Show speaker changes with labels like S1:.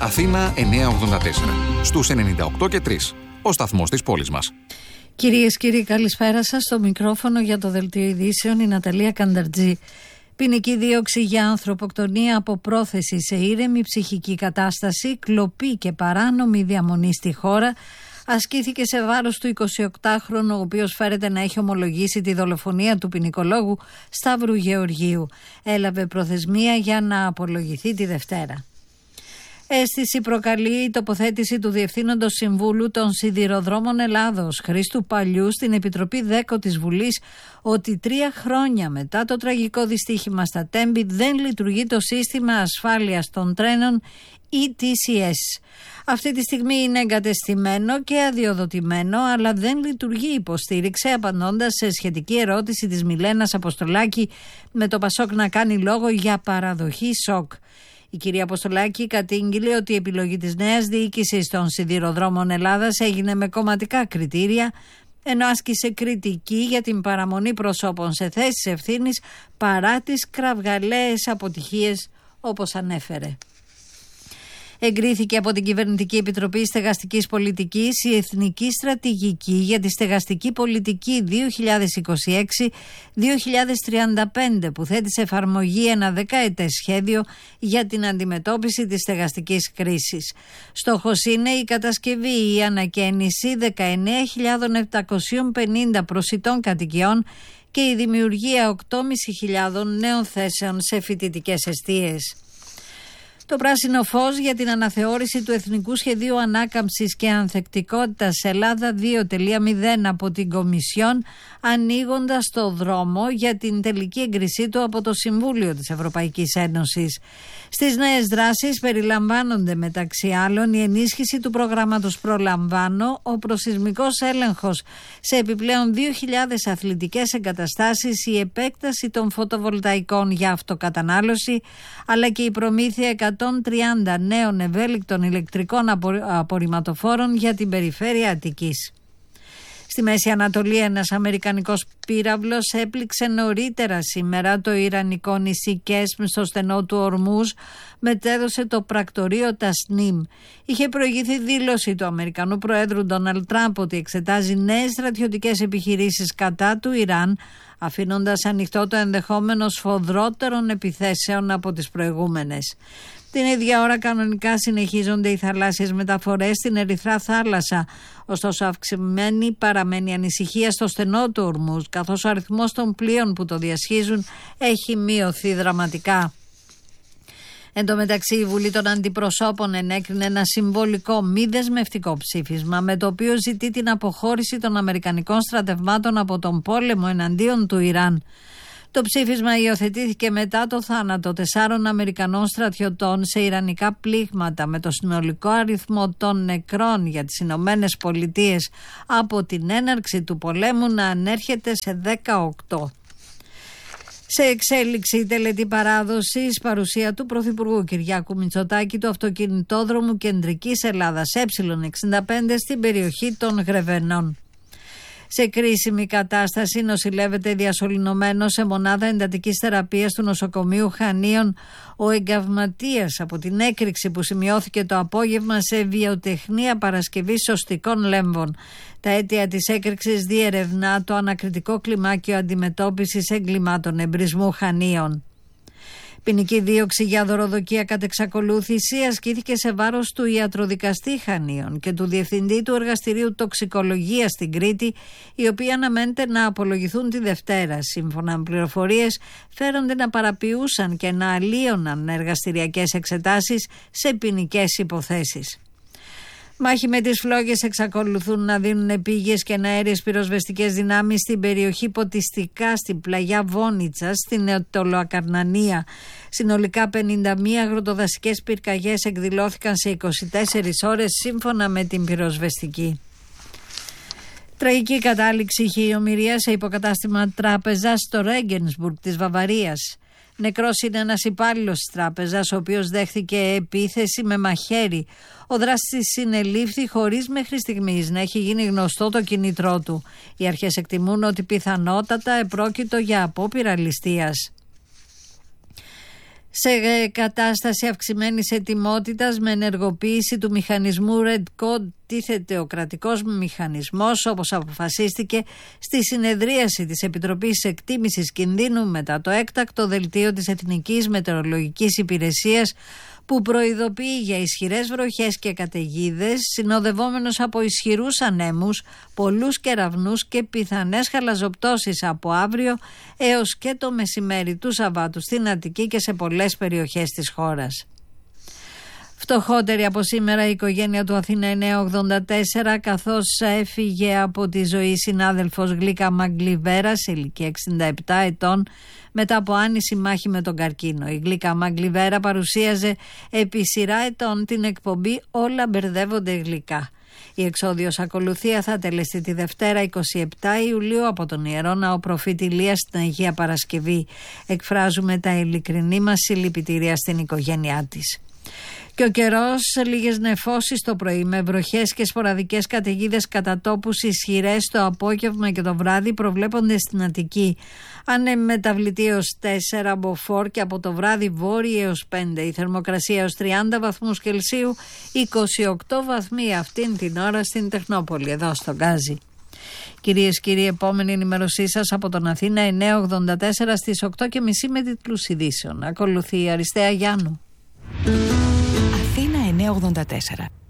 S1: Αθήνα 984. Στους 98 και 3. Ο σταθμός της πόλης μας.
S2: Κυρίες και κύριοι, καλησπέρα σας. Στο μικρόφωνο για το Δελτίο Ειδήσεων η Ναταλία Κανταρτζή. Ποινική δίωξη για ανθρωποκτονία από πρόθεση σε ήρεμη ψυχική κατάσταση, κλοπή και παράνομη διαμονή στη χώρα ασκήθηκε σε βάρος του 28χρονου, ο οποίος φέρεται να έχει ομολογήσει τη δολοφονία του ποινικολόγου Σταύρου Γεωργίου. Έλαβε προθεσμία για να απολογηθεί τη Δευτέρα. Αίσθηση προκαλεί η τοποθέτηση του Διευθύνοντος Συμβούλου των Σιδηροδρόμων Ελλάδος, Χρήστου Παλιού, στην Επιτροπή ΔΕΚΟ της Βουλής, ότι 3 χρόνια μετά το τραγικό δυστύχημα στα Τέμπη δεν λειτουργεί το σύστημα ασφάλειας των τρένων ETCS. Αυτή τη στιγμή είναι εγκατεστημένο και αδειοδοτημένο, αλλά δεν λειτουργεί, υποστήριξε, απαντώντας σε σχετική ερώτηση της Μιλένας Αποστολάκη, με το Πασόκ να κάνει λόγο για παραδοχή σοκ. Η κυρία Αποστολάκη κατήγγειλε ότι η επιλογή της νέας διοίκησης των Σιδηροδρόμων Ελλάδας έγινε με κομματικά κριτήρια, ενώ άσκησε κριτική για την παραμονή προσώπων σε θέσεις ευθύνης παρά τις κραυγαλαίες αποτυχίες, όπως ανέφερε. Εγκρίθηκε από την Κυβερνητική Επιτροπή Στεγαστικής Πολιτικής η Εθνική Στρατηγική για τη Στεγαστική Πολιτική 2026-2035, που θέτει σε εφαρμογή ένα δεκαετές σχέδιο για την αντιμετώπιση της στεγαστικής κρίσης. Στόχος είναι η κατασκευή ή η ανακαίνιση 19.750 προσιτών κατοικιών και η δημιουργία 8.500 νέων θέσεων σε φοιτητικές εστίες. Το πράσινο φως για την αναθεώρηση του Εθνικού Σχεδίου Ανάκαμψης και Ανθεκτικότητας Ελλάδα 2.0 από την Κομισιόν, ανοίγοντας το δρόμο για την τελική έγκρισή του από το Συμβούλιο της Ευρωπαϊκής Ένωσης. Στις νέες δράσεις περιλαμβάνονται μεταξύ άλλων η ενίσχυση του προγράμματος Προλαμβάνω, ο προσεισμικός έλεγχος σε επιπλέον 2.000 αθλητικές εγκαταστάσεις, η επέκταση των φωτοβολταϊκών για αυτοκατανάλωση, αλλά και η προμήθεια 130 νέων ευέλικτων ηλεκτρικών απορριμματοφόρων για την περιφέρεια Αττικής. Στη Μέση Ανατολή ένας αμερικανικός πύραυλος έπληξε νωρίτερα σήμερα το ιρανικό νησί Κέσμ στο στενό του Ορμούζ, μετέδωσε το πρακτορείο Τασνίμ. Είχε προηγηθεί δήλωση του Αμερικανού Προέδρου Ντόναλντ Τραμπ ότι εξετάζει νέες στρατιωτικές επιχειρήσεις κατά του Ιράν, αφήνοντας ανοιχτό το ενδεχόμενο σφοδρότερων επιθέσεων από τις προηγούμενες. Την ίδια ώρα κανονικά συνεχίζονται οι θαλάσσιες μεταφορές στην Ερυθρά Θάλασσα. Ωστόσο αυξημένη παραμένει η ανησυχία στο στενό του Ορμούζ, καθώς ο αριθμός των πλοίων που το διασχίζουν έχει μειωθεί δραματικά. Εν τω μεταξύ, η Βουλή των Αντιπροσώπων ενέκρινε ένα συμβολικό μη δεσμευτικό ψήφισμα, με το οποίο ζητεί την αποχώρηση των αμερικανικών στρατευμάτων από τον πόλεμο εναντίον του Ιράν. Το ψήφισμα υιοθετήθηκε μετά το θάνατο 4 Αμερικανών στρατιωτών σε ιρανικά πλήγματα, με το συνολικό αριθμό των νεκρών για τις Ηνωμένες Πολιτείες από την έναρξη του πολέμου να ανέρχεται σε 18. Σε εξέλιξη η τελετή παράδοσης, παρουσία του Πρωθυπουργού Κυριάκου Μητσοτάκη του αυτοκινητόδρομου Κεντρικής Ελλάδας Ε65 στην περιοχή των Γρεβενών. Σε κρίσιμη κατάσταση νοσηλεύεται διασωληνωμένος σε μονάδα εντατικής θεραπείας του νοσοκομείου Χανίων ο εγκαυματίας από την έκρηξη που σημειώθηκε το απόγευμα σε βιοτεχνία παρασκευής σωστικών λέμβων. Τα αίτια της έκρηξης διερευνά το ανακριτικό κλιμάκιο αντιμετώπισης εγκλημάτων εμπρισμού Χανίων. Ποινική δίωξη για δωροδοκία κατ' εξακολούθηση ασκήθηκε σε βάρος του ιατροδικαστή Χανίων και του διευθυντή του εργαστηρίου τοξικολογίας στην Κρήτη, οι οποίοι αναμένεται να απολογηθούν τη Δευτέρα. Σύμφωνα με πληροφορίες, φέρονται να παραποιούσαν και να αλλίωναν εργαστηριακές εξετάσεις σε ποινικές υποθέσεις. Μάχη με τις φλόγες εξακολουθούν να δίνουν επίγειες και αέριες πυροσβεστικές δυνάμεις στην περιοχή Ποτιστικά, στην πλαγιά Βόνιτσα, στην Νεοτολοακαρνανία. Συνολικά 51 αγροτοδασικές πυρκαγιές εκδηλώθηκαν σε 24 ώρες σύμφωνα με την πυροσβεστική. Τραγική κατάληξη χειρομοιρία σε υποκατάστημα τράπεζας στο Ρέγκενσμπουργκ της Βαβαρίας. Νεκρός είναι ένας υπάλληλος της τράπεζας, ο οποίος δέχθηκε επίθεση με μαχαίρι. Ο δράστης συνελήφθη χωρίς μέχρι στιγμής να έχει γίνει γνωστό το κίνητρό του. Οι αρχές εκτιμούν ότι πιθανότατα επρόκειτο για απόπειρα ληστείας. Σε κατάσταση αυξημένης ετοιμότητας με ενεργοποίηση του μηχανισμού Red Code τίθεται ο κρατικός μηχανισμός, όπως αποφασίστηκε στη συνεδρίαση της Επιτροπής Εκτίμησης Κινδύνου μετά το έκτακτο δελτίο της Εθνικής Μετεωρολογικής Υπηρεσίας, που προειδοποιεί για ισχυρές βροχές και καταιγίδες, συνοδευόμενος από ισχυρούς ανέμους, πολλούς κεραυνούς και πιθανές χαλαζοπτώσεις από αύριο έως και το μεσημέρι του Σαββάτου στην Αττική και σε πολλές περιοχές της χώρας. Φτωχότερη από σήμερα η οικογένεια του Αθήνα 984, καθώς έφυγε από τη ζωή συνάδελφος Γλίκα Μαγκλιβέρα σε ηλικία 67 ετών μετά από άνηση μάχη με τον καρκίνο. Η Γλίκα Μαγκλιβέρα παρουσίαζε επί σειρά ετών την εκπομπή «Όλα μπερδεύονται γλυκά». Η εξόδιος ακολουθία θα τελεστεί τη Δευτέρα 27 Ιουλίου από τον Ιερό Ναό Προφήτη Ηλία στην Αγία Παρασκευή. Εκφράζουμε τα ειλικρινή μας συλληπιτήρια στην οικογένειά της. Και ο καιρός, λίγες νεφώσεις το πρωί με βροχές και σποραδικές καταιγίδες κατά τόπους ισχυρές το απόγευμα και το βράδυ προβλέπονται στην Αττική. Ανεμεταβλητή έως 4 μποφόρ και από το βράδυ βόρειο έως 5. Η θερμοκρασία έως 30 βαθμούς Κελσίου, 28 βαθμοί αυτήν την ώρα στην Τεχνόπολη, εδώ στο Γκάζι. Κυρίες και κύριοι, επόμενη ενημέρωσή σας από τον Αθήνα 984 στις 8.30 με τίτλους ειδήσεων. Ακολουθεί η Αριστεία Γιάννου.
S3: Αθήνα 984.